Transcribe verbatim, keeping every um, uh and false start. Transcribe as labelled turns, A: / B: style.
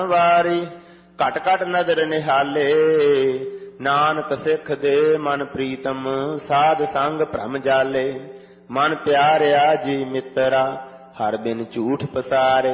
A: ਵਾਰੀ ਘਟ ਘਟ ਨਦਰ ਨਿਹਾਲੇ। ਨਾਨਕ ਸਿੱਖ ਦੇ ਮਨ ਪ੍ਰੀਤਮ ਸਾਧ ਸੰਗ ਭ੍ਰਮ ਜਾਲੇ। ਮਨ ਪਿਆਰਿਆ ਜੀ ਮਿੱਤਰਾ ਹਰ ਬਿਨ ਝੂਠ ਪਸਾਰੇ।